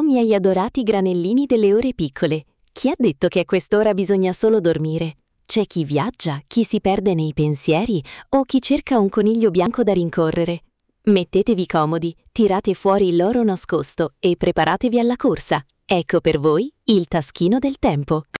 miei adorati granellini delle ore piccole. Chi ha detto che a quest'ora bisogna solo dormire? C'è chi viaggia, chi si perde nei pensieri o chi cerca un coniglio bianco da rincorrere. Mettetevi comodi, tirate fuori l'oro nascosto e preparatevi alla corsa. Ecco per voi il taschino del tempo.